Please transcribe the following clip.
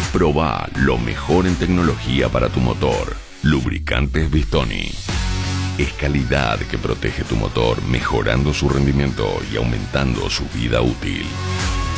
Probá lo mejor en tecnología para tu motor. Lubricantes Bistoni. Es calidad que protege tu motor, mejorando su rendimiento y aumentando su vida útil.